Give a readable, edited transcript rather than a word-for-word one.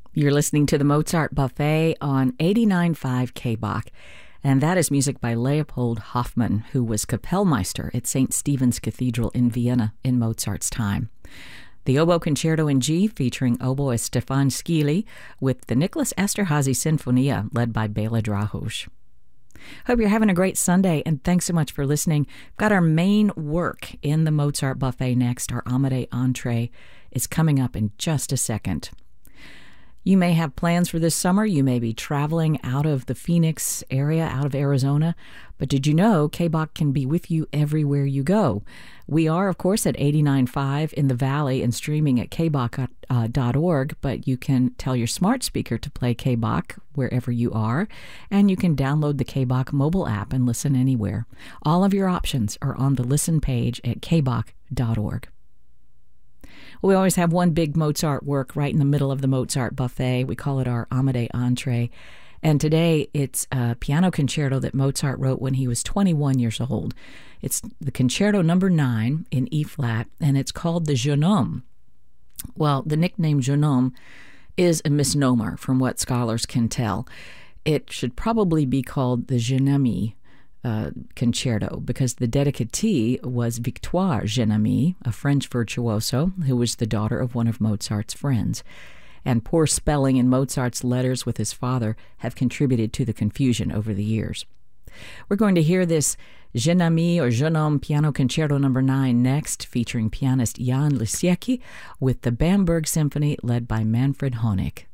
You're listening to the Mozart Buffet on 89.5 KBach, and that is music by Leopold Hoffmann, who was Kapellmeister at St. Stephen's Cathedral in Vienna in Mozart's time. The Oboe Concerto in G, featuring oboist Stefan Skili, with the Nicholas Esterhazy Sinfonia, led by Bela Drahos. Hope you're having a great Sunday, and thanks so much for listening. We've got our main work in the Mozart Buffet next. Our Amadei entree is coming up in just a second. You may have plans for this summer. You may be traveling out of the Phoenix area, out of Arizona. But did you know KBach can be with you everywhere you go? We are, of course, at 89.5 in the Valley and streaming at kbach.org, but you can tell your smart speaker to play KBach wherever you are, and you can download the KBach mobile app and listen anywhere. All of your options are on the listen page at kbach.org. We always have one big Mozart work right in the middle of the Mozart Buffet. We call it our Amadei entree. And today it's a piano concerto that Mozart wrote when he was 21 years old. It's the Concerto Number 9 in E-flat, and it's called the Jeune Homme. Well, the nickname Jeune Homme is a misnomer from what scholars can tell. It should probably be called the Jeune Ami concerto, because the dedicatee was Victoire Jeune Ami, a French virtuoso who was the daughter of one of Mozart's friends. And poor spelling in Mozart's letters with his father have contributed to the confusion over the years. We're going to hear this Jeune Ami or Jeune Homme Piano Concerto Number 9 next, featuring pianist Jan Lisiecki with the Bamberg Symphony led by Manfred Honeck.